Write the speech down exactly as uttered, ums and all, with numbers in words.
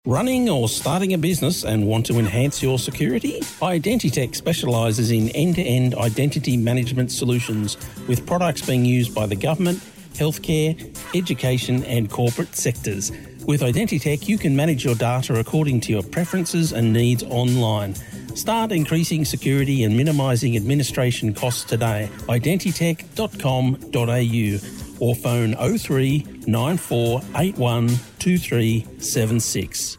Running or starting a business and want to enhance your security? Identitech specialises in end-to-end identity management solutions with products being used by the government, healthcare, education and corporate sectors. With Identitech, you can manage your data according to your preferences and needs online. Start increasing security and minimising administration costs today. identitech dot com dot a u or phone oh three nine four eight one two three seven six.